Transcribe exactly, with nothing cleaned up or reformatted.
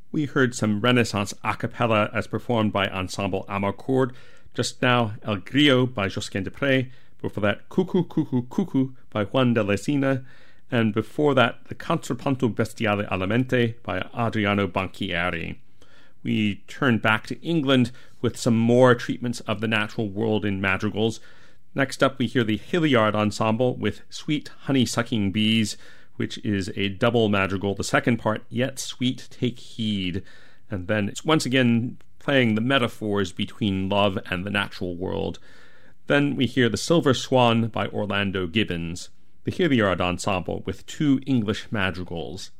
We heard some Renaissance a cappella as performed by Ensemble Amarcord. Just now, El Grillo by Josquin des Prez. Before that, Cuckoo, Cuckoo, Cuckoo by Juan de Lesina. And before that, the Contrapunto Bestiale alla Mente by Adriano Banchieri. We turn back to England with some more treatments of the natural world in madrigals. Next up, we hear the Hilliard Ensemble with Sweet Honey-Sucking Bees, which is a double madrigal. The second part, Yet Sweet Take Heed. And then it's once again playing the metaphors between love and the natural world. Then we hear The Silver Swan by Orlando Gibbons. The Hilliard Ensemble with two English madrigals.